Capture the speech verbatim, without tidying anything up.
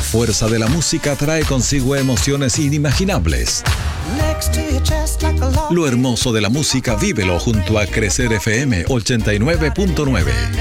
La fuerza de la música trae consigo emociones inimaginables. Lo hermoso de la música, vívelo junto a Crecer F M ochenta y nueve punto nueve.